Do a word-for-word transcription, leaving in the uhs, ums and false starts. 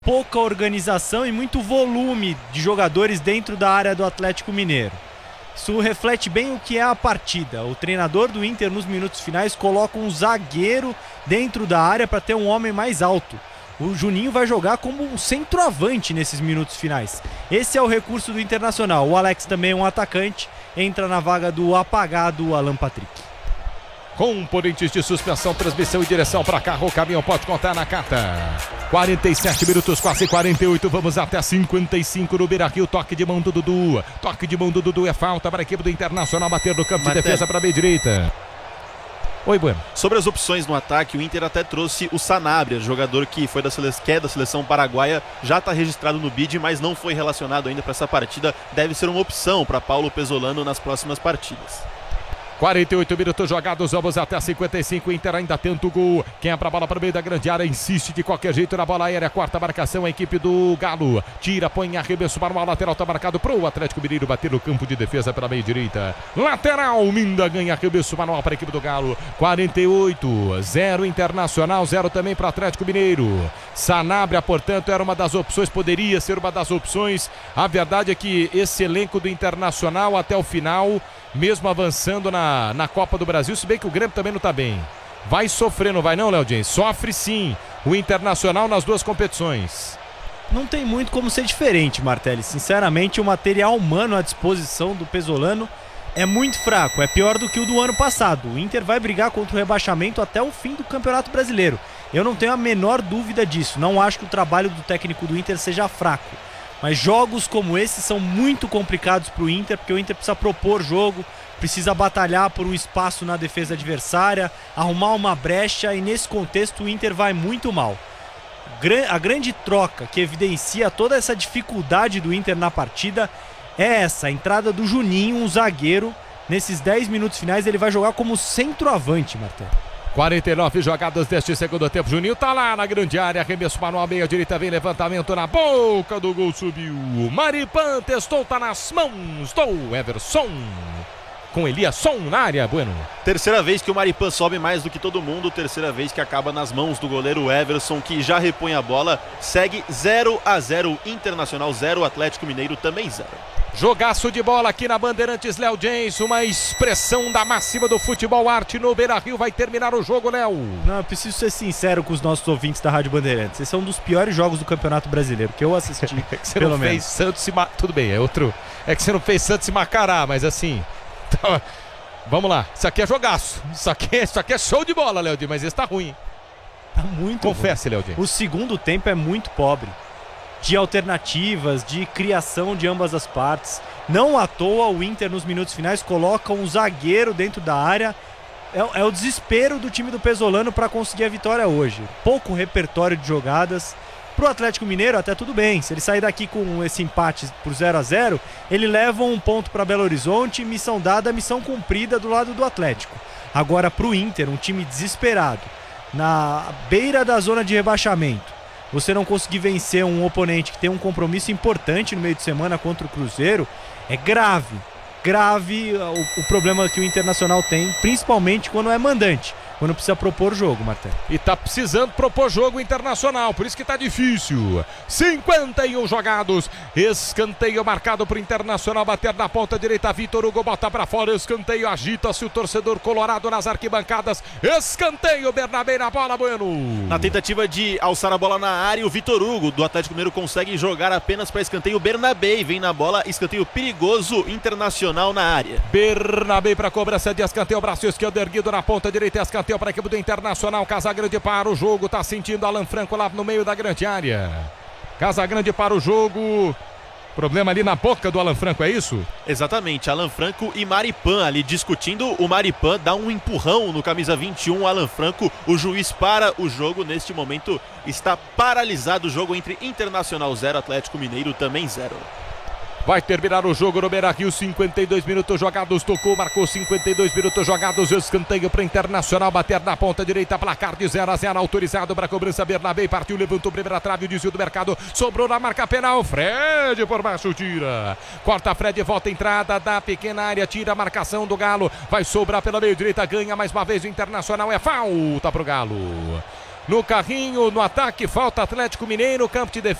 pouca organização e muito volume de jogadores dentro da área do Atlético Mineiro. Isso reflete bem o que é a partida. O treinador do Inter nos minutos finais coloca um zagueiro dentro da área para ter um homem mais alto. O Juninho vai jogar como um centroavante nesses minutos finais. Esse é o recurso do Internacional. O Alex também é um atacante, entra na vaga do apagado Alan Patrick. Componentes de suspensão, transmissão e direção para carro. O caminhão pode contar na carta. quarenta e sete minutos, quase quarenta e oito. Vamos até cinquenta e cinco no Beira-Rio. Toque de mão do Dudu. Toque de mão do Dudu é falta para a equipe do Internacional bater no campo Martelo. de defesa para a meia direita. Oi, Bueno. Sobre as opções no ataque, o Inter até trouxe o Sanabria, jogador que, foi da sele... que é da seleção paraguaia, já está registrado no B I D, mas não foi relacionado ainda para essa partida. Deve ser uma opção para Paulo Pesolano nas próximas partidas. quarenta e oito minutos jogados, vamos até cinquenta e cinco. Inter ainda tenta o gol. Quebra a bola para o meio da grande área, insiste de qualquer jeito na bola aérea. Quarta marcação, a equipe do Galo. Tira, põe arremesso para o lateral, está marcado para o Atlético Mineiro bater no campo de defesa pela meia direita. Lateral, Minda ganha arremesso manual para a equipe do Galo. quarenta e oito, zero Internacional, zero também para o Atlético Mineiro. Sanabria, portanto, era uma das opções, poderia ser uma das opções. A verdade é que esse elenco do Internacional até o final, mesmo avançando na, na Copa do Brasil, se bem que o Grêmio também não está bem. Vai sofrer, não vai não, Léo James? Sofre sim o Internacional nas duas competições. Não tem muito como ser diferente, Martelli. Sinceramente, o material humano à disposição do Pesolano é muito fraco. É pior do que o do ano passado. O Inter vai brigar contra o rebaixamento até o fim do Campeonato Brasileiro. Eu não tenho a menor dúvida disso. Não acho que o trabalho do técnico do Inter seja fraco. Mas jogos como esses são muito complicados para o Inter, porque o Inter precisa propor jogo, precisa batalhar por um espaço na defesa adversária, arrumar uma brecha, e nesse contexto o Inter vai muito mal. A grande troca que evidencia toda essa dificuldade do Inter na partida é essa, a entrada do Juninho, um zagueiro. Nesses dez minutos finais ele vai jogar como centroavante, Martelo. quarenta e nove jogadas deste segundo tempo. Juninho tá lá na grande área. Arremesso manual, meia direita, vem levantamento na boca do gol, subiu. Maripan testou, tá nas mãos do Everson. Com Eliasson na área, Bueno. Terceira vez que o Maripan sobe mais do que todo mundo. Terceira vez que acaba nas mãos do goleiro Everson, que já repõe a bola. Segue zero a zero Internacional, zero Atlético Mineiro também zero. Jogaço de bola aqui na Bandeirantes, Léo James, uma expressão da máxima do futebol arte no Beira-Rio. Vai terminar o jogo, Léo. Não, eu preciso ser sincero com os nossos ouvintes da Rádio Bandeirantes. Esse é um dos piores jogos do Campeonato Brasileiro que eu assisti. É que você pelo não menos. fez Santos e Ma... Tudo bem, é outro. É que você não fez Santos e Macará, mas assim. Tá... Vamos lá. Isso aqui é jogaço. Isso aqui é, isso aqui é show de bola, Léo James, mas esse tá ruim. Tá muito Confesse, ruim. Léo James. O segundo tempo é muito pobre de alternativas, de criação de ambas as partes. Não à toa o Inter nos minutos finais coloca um zagueiro dentro da área. É, é o desespero do time do Pesolano para conseguir a vitória hoje. Pouco repertório de jogadas. Pro Atlético Mineiro até tudo bem. Se ele sair daqui com esse empate por zero a zero, ele leva um ponto para Belo Horizonte, missão dada, missão cumprida do lado do Atlético. Agora pro Inter, um time desesperado, na beira da zona de rebaixamento, você não conseguir vencer um oponente que tem um compromisso importante no meio de semana contra o Cruzeiro, é grave. Grave o, o problema que o Internacional tem, principalmente quando é mandante, quando precisa propor jogo, Martelo. E tá precisando propor jogo Internacional, por isso que tá difícil. cinquenta e um jogados, escanteio marcado pro Internacional bater na ponta direita. Vitor Hugo bota pra fora, escanteio, agita-se o torcedor colorado nas arquibancadas. Escanteio, Bernabé na bola, Bueno. Na tentativa de alçar a bola na área, o Vitor Hugo do Atlético Mineiro consegue jogar apenas para escanteio. Bernabé vem na bola, escanteio perigoso, Internacional na área. Bernabé para cobrança de escanteio, braço esquerdo erguido na ponta direita, escanteio para a equipe do Internacional. Casagrande para o jogo, tá sentindo Alan Franco lá no meio da grande área. Casagrande para o jogo. Problema ali na boca do Alan Franco, é isso? Exatamente, Alan Franco e Maripan ali discutindo. O Maripan dá um empurrão no camisa vinte e um, Alan Franco. O juiz para o jogo. Neste momento está paralisado o jogo entre Internacional zero, Atlético Mineiro também zero. Vai terminar o jogo no Beira-Rio, cinquenta e dois minutos jogados, tocou, marcou cinquenta e dois minutos jogados, escanteio para Internacional bater na ponta direita, placar de zero a zero, autorizado para a cobrança. Bernabé partiu, levantou primeira trave, o desvio do mercado, sobrou na marca penal, Fred por baixo, tira, corta Fred, volta a entrada da pequena área, tira a marcação do Galo, vai sobrar pela meio direita, ganha mais uma vez o Internacional, é falta pro Galo. no carrinho, no ataque, falta Atlético Mineiro, campo de defesa.